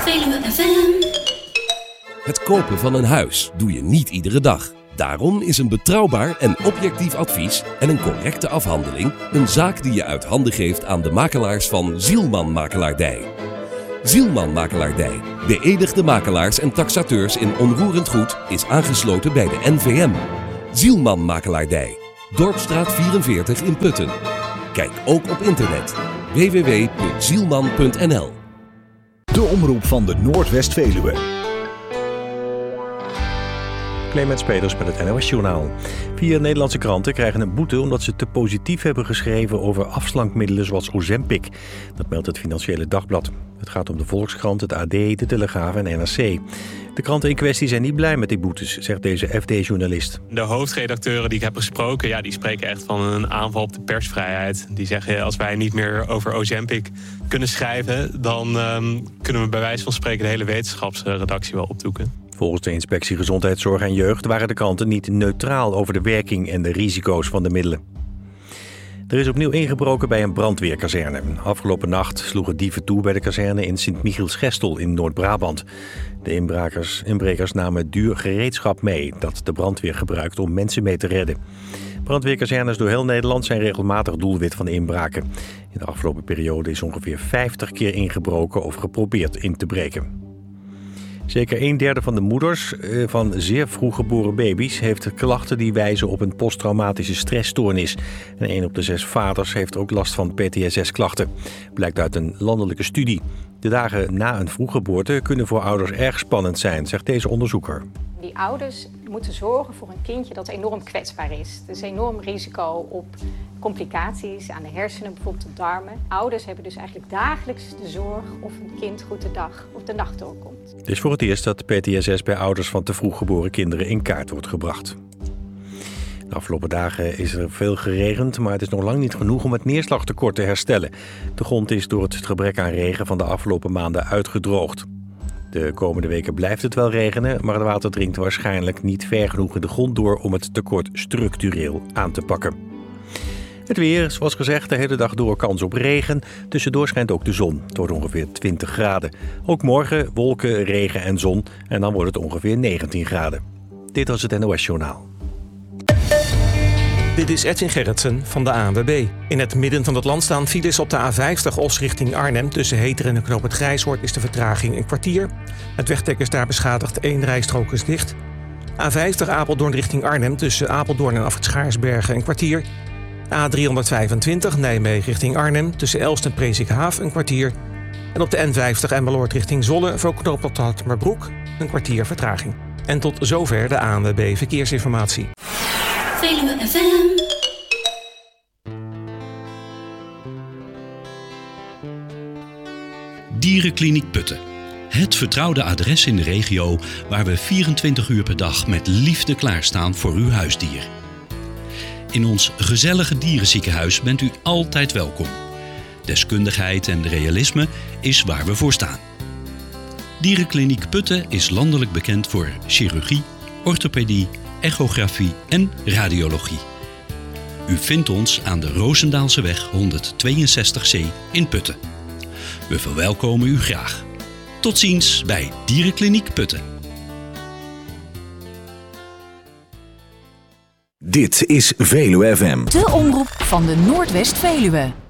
Veluwe FM. Het kopen van een huis doe je niet iedere dag. Daarom is een betrouwbaar en objectief advies en een correcte afhandeling een zaak die je uit handen geeft aan de makelaars van Zielman Makelaardij. Zielman Makelaardij, beëdigde makelaars en taxateurs in onroerend goed, is aangesloten bij de NVM. Zielman Makelaardij, Dorpstraat 44 in Putten. Kijk ook op internet www.zielman.nl. De omroep van de Noordwest-Veluwe. Clemens Peters met het NOS-journaal. 4 Nederlandse kranten krijgen een boete omdat ze te positief hebben geschreven over afslankmiddelen zoals Ozempic. Dat meldt het Financiële Dagblad. Het gaat om de Volkskrant, het AD, de Telegraaf en NRC. De kranten in kwestie zijn niet blij met die boetes, zegt deze FD-journalist. De hoofdredacteuren die ik heb gesproken, die spreken echt van een aanval op de persvrijheid. Die zeggen, als wij niet meer over Ozempic kunnen schrijven, dan kunnen we bij wijze van spreken de hele wetenschapsredactie wel opdoeken. Volgens de Inspectie Gezondheidszorg en Jeugd waren de kranten niet neutraal over de werking en de risico's van de middelen. Er is opnieuw ingebroken bij een brandweerkazerne. Afgelopen nacht sloegen dieven toe bij de kazerne in Sint-Michiels-Gestel in Noord-Brabant. De inbrekers namen duur gereedschap mee dat de brandweer gebruikt om mensen mee te redden. Brandweerkazernes door heel Nederland zijn regelmatig doelwit van inbraken. In de afgelopen periode is ongeveer 50 keer ingebroken of geprobeerd in te breken. Zeker 1/3 van de moeders van zeer vroeg geboren baby's heeft klachten die wijzen op een posttraumatische stressstoornis. En 1 op de 6 vaders heeft ook last van PTSS-klachten. Blijkt uit een landelijke studie. De dagen na een vroeggeboorte kunnen voor ouders erg spannend zijn, zegt deze onderzoeker. Die ouders moeten zorgen voor een kindje dat enorm kwetsbaar is. Er is enorm risico op complicaties aan de hersenen, bijvoorbeeld de darmen. Ouders hebben dus eigenlijk dagelijks de zorg of een kind goed de dag of de nacht doorkomt. Het is voor het eerst dat PTSS bij ouders van te vroeg geboren kinderen in kaart wordt gebracht. De afgelopen dagen is er veel geregend, maar het is nog lang niet genoeg om het neerslagtekort te herstellen. De grond is door het gebrek aan regen van de afgelopen maanden uitgedroogd. De komende weken blijft het wel regenen, maar het water dringt waarschijnlijk niet ver genoeg in de grond door om het tekort structureel aan te pakken. Het weer, zoals gezegd, de hele dag door kans op regen. Tussendoor schijnt ook de zon. Het wordt ongeveer 20 graden. Ook morgen wolken, regen en zon. En dan wordt het ongeveer 19 graden. Dit was het NOS-journaal. Dit is Edwin Gerritsen van de ANWB. In het midden van het land staan files op de A50 Os richting Arnhem. Tussen Heteren en de knoop het Grijshoort is de vertraging een kwartier. Het wegdek is daar beschadigd, 1 rijstrook is dicht. A50 Apeldoorn richting Arnhem tussen Apeldoorn en Afrit Schaarsbergen een kwartier. A325 Nijmegen richting Arnhem tussen Elst en Presikhaaf een kwartier. En op de N50 Emmeloord richting Zwolle voor knooppunt Hattemerbroek een kwartier vertraging. En tot zover de ANWB Verkeersinformatie. Veluwe FM. Dierenkliniek Putten. Het vertrouwde adres in de regio waar we 24 uur per dag met liefde klaarstaan voor uw huisdier. In ons gezellige dierenziekenhuis bent u altijd welkom. Deskundigheid en realisme is waar we voor staan. Dierenkliniek Putten is landelijk bekend voor chirurgie, orthopedie, echografie en radiologie. U vindt ons aan de Roosendaalseweg 162C in Putten. We verwelkomen u graag. Tot ziens bij Dierenkliniek Putten. Dit is Veluwe FM. De omroep van de Noordwest-Veluwe.